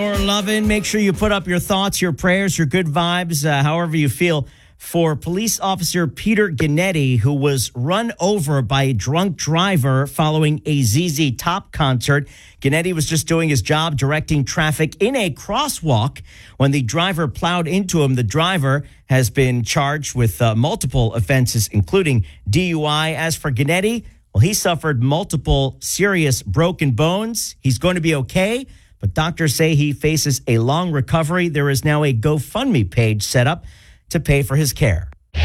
Or loving, make sure you put up your thoughts, your prayers, your good vibes, however you feel, for police officer Peter Gennady, who was run over by a drunk driver following a ZZ Top concert. Gennady was just doing his job directing traffic in a crosswalk when the driver plowed into him. The driver has been charged with multiple offenses, including DUI. As for Gennady, well, he suffered multiple serious broken bones. He's going to be okay, but doctors say he faces a long recovery. There is now a GoFundMe page set up to pay for his care.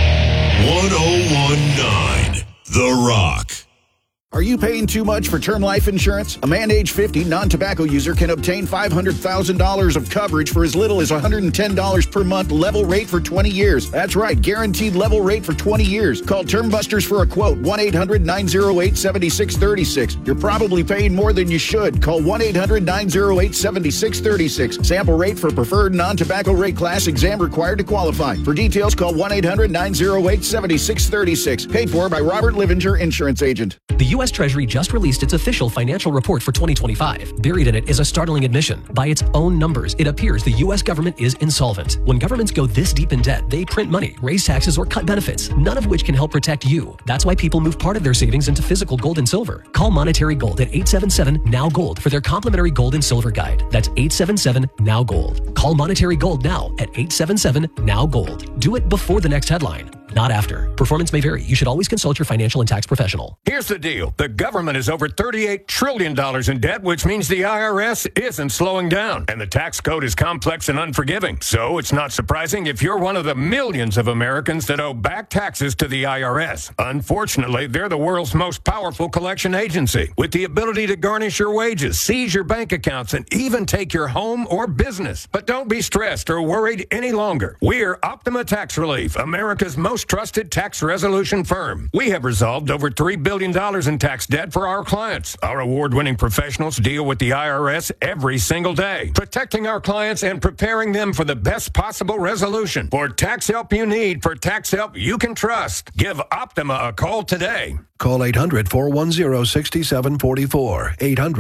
1019 The Rock. Are you paying too much for term life insurance? A man age 50 non-tobacco user can obtain $500,000 of coverage for as little as $110 per month, level rate for 20 years. That's right, guaranteed level rate for 20 years. Call Term Busters for a quote, 1-800-908-7636. You're probably paying more than you should. Call 1-800-908-7636. Sample rate for preferred non-tobacco rate class, exam required to qualify. For details, call 1-800-908-7636. Paid for by Robert Livinger, Insurance Agent. The U.S. Treasury just released its official financial report for 2025. Buried in it is a startling admission. By its own numbers, it appears the U.S. government is insolvent. When governments go this deep in debt, they print money, raise taxes, or cut benefits, none of which can help protect you. That's why people move part of their savings into physical gold and silver. Call Monetary Gold at 877-NOW-GOLD for their complimentary gold and silver guide. That's 877-NOW-GOLD. Call Monetary Gold now at 877-NOW-GOLD. Do it before the next headline, not after. Performance may vary. You should always consult your financial and tax professional. Here's the deal. The government is over $38 trillion in debt, which means the IRS isn't slowing down. And the tax code is complex and unforgiving. So it's not surprising if you're one of the millions of Americans that owe back taxes to the IRS. Unfortunately, they're the world's most powerful collection agency, with the ability to garnish your wages, seize your bank accounts, and even take your home or business. But don't be stressed or worried any longer. We're Optima Tax Relief, America's most trusted tax resolution firm. We have resolved over $3 billion in tax debt for our clients. Our award-winning professionals deal with the IRS every single day, protecting our clients and preparing them for the best possible resolution. For tax help you need, for tax help you can trust, give Optima a call today. Call 800-410-6744.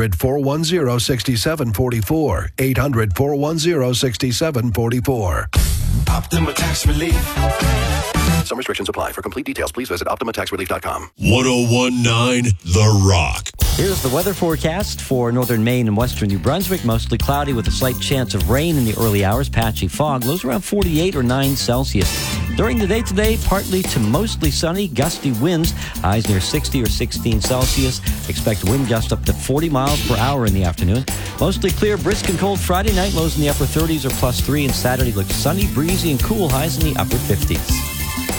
800-410-6744. 800-410-6744. Optima Tax Relief. Some restrictions apply. For complete details, please visit OptimaTaxRelief.com. 1019 The Rock. Here's the weather forecast for northern Maine and western New Brunswick. Mostly cloudy with a slight chance of rain in the early hours. Patchy fog. Lows around 48 or 9 Celsius. During the day today, partly to mostly sunny, gusty winds. Highs near 60 or 16 Celsius. Expect wind gusts up to 40 miles per hour in the afternoon. Mostly clear, brisk and cold Friday night. Lows in the upper 30s or +3. And Saturday looks sunny, breezy, and cool. Highs in the upper 50s.